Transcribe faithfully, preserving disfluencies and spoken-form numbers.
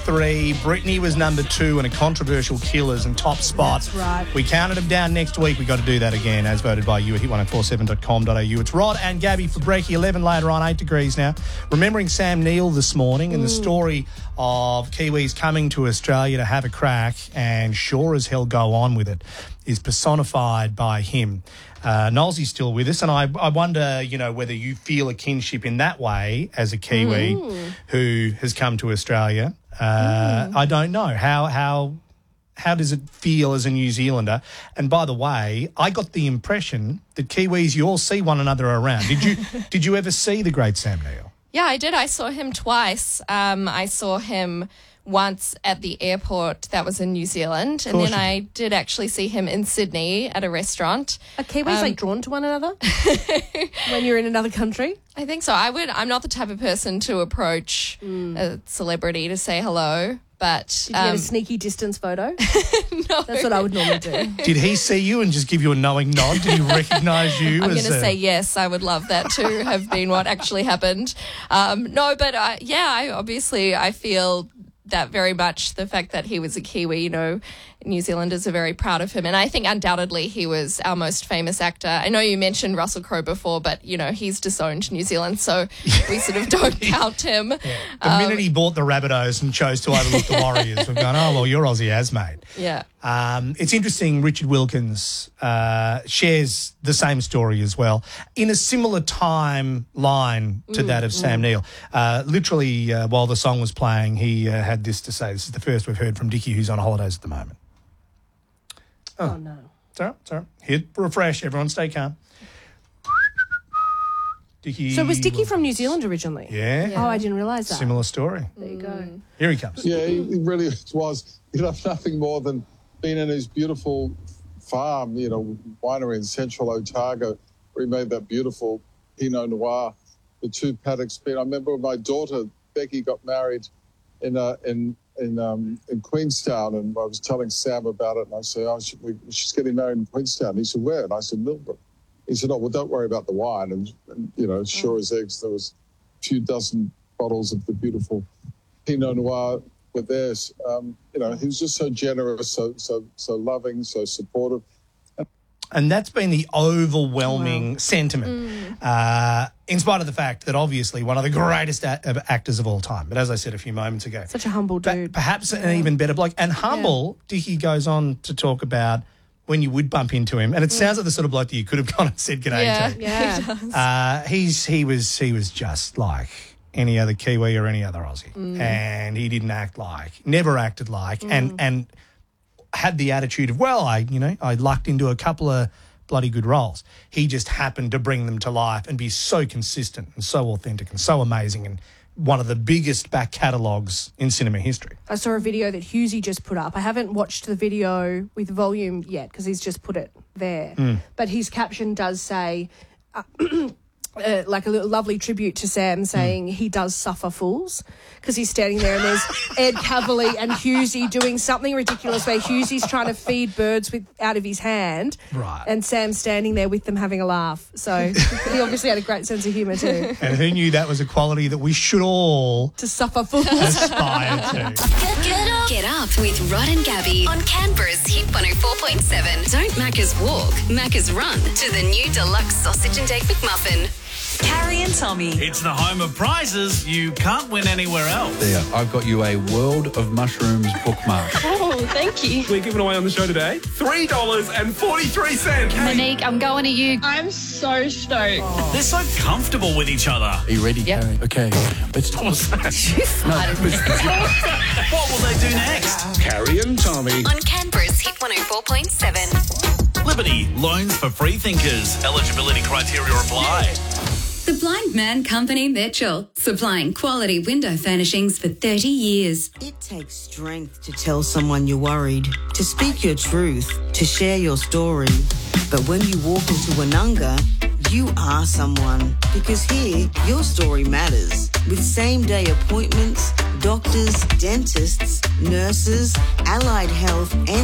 three. Britney was number two in a controversial Killers and top spot. That's right. We counted them down next week. We've got to do that again, as voted by you at hit one oh four seven dot com dot a u. It's Rod and Gabby for Breaky. eleven later on, eight degrees now. Remembering Sam Neill this morning and the story of Kiwis coming to Australia to have a crack and sure as hell go on with it is personified by him. Uh, Nolsey's still with us, and I, I wonder, you know, whether you feel a kinship in that way as a Kiwi Mm. who has come to Australia. Uh, Mm. I don't know. How how how does it feel as a New Zealander? And by the way, I got the impression that Kiwis, you all see one another around. Did you did you ever see the great Sam Neill? Yeah, I did. I saw him twice. Um, I saw him once at the airport that was in New Zealand, and course then you I did actually see him in Sydney at a restaurant. Are Kiwis Um, like drawn to one another when you're in another country? I think so. I would. I'm not the type of person to approach a celebrity to say hello, but Did you get um, a sneaky distance photo? no. That's what I would normally do. Did he see you and just give you a knowing nod? Did he recognise you? I'm as going to a- say yes. I would love that to have been what actually happened. Um, no, but uh, yeah, I obviously I feel that very much. The fact that he was a Kiwi, you know, New Zealanders are very proud of him, and I think undoubtedly he was our most famous actor. I know you mentioned Russell Crowe before, but you know he's disowned New Zealand, so we sort of don't count him. The minute he bought the Rabbitohs and chose to overlook the Warriors, we've gone, oh, well, you're Aussie as, mate. Yeah. Um, it's interesting, Richard Wilkins uh, shares the same story as well, in a similar timeline to that of Sam Neill. Uh, literally, uh, while the song was playing, he uh, had this to say. This is the first we've heard from Dickie, who's on holidays at the moment. Oh, no. It's all right, it's all right. Hit refresh, everyone stay calm. Dickie. So was Dickie from New Zealand originally? Yeah. Oh, I didn't realise that. Similar story. There you go. Here he comes. Yeah, he he really was. You know, nothing more than being in his beautiful farm, you know, winery in central Otago, where he made that beautiful Pinot Noir, the two paddocks. Been. I remember when my daughter Becky got married in uh, in in um, in Queenstown, and I was telling Sam about it, and I said, "Oh, she, we, she's getting married in Queenstown." He said, "Where?" And I said, "Millbrook." He said, "Oh, well, don't worry about the wine." And, and you know, sure as eggs, there was a few dozen bottles of the beautiful Pinot Noir were theirs. Um, you know, he was just so generous, so so so loving, so supportive. And that's been the overwhelming sentiment, uh, in spite of the fact that obviously one of the greatest a- actors of all time. But as I said a few moments ago, Such a humble but dude. perhaps an even better bloke. And humble, Dickie goes on to talk about when you would bump into him. And it sounds like the sort of bloke that you could have gone and said g'day Yeah. to. Yeah. Uh, he's he was he was just like any other Kiwi or any other Aussie, and he didn't act like, never acted like, and and had the attitude of, well, I you know I lucked into a couple of bloody good roles. He just happened to bring them to life and be so consistent and so authentic and so amazing, and one of the biggest back catalogues in cinema history. I saw a video that Hughesy just put up. I haven't watched the video with volume yet because he's just put it there. But his caption does say, uh, uh, like a little lovely tribute to Sam, saying he does suffer fools, because he's standing there and there's Ed Cavalier and Hughesy doing something ridiculous where Hughesy's trying to feed birds with out of his hand. Right. And Sam's standing there with them having a laugh. So he obviously had a great sense of humour too. And who knew that was a quality that we should all To suffer fools. aspire to? Get, get up. Get up with Rod and Gabby on Canberra's Hit one oh four point seven. Don't Macca's walk, Macca's run to the new deluxe sausage and egg McMuffin. Carrie and Tommy. It's the home of prizes you can't win anywhere else. There, I've got you a World of Mushrooms bookmark. Oh, thank you. We're giving away on the show today three dollars and forty-three cents. Monique, I'm going to you. I'm so stoked. They're so comfortable with each other. Are you ready, Yep. Carrie? Okay, let's talk. What will they do next? Carrie and Tommy. On Canberra's Hit one oh four point seven. Liberty loans for free thinkers. Eligibility criteria apply. The Blind Man Company Mitchell, supplying quality window furnishings for thirty years. It takes strength to tell someone you're worried, to speak your truth, to share your story. But when you walk into Anunga, you are someone, because here, your story matters. With same-day appointments, doctors, dentists, nurses, allied health, and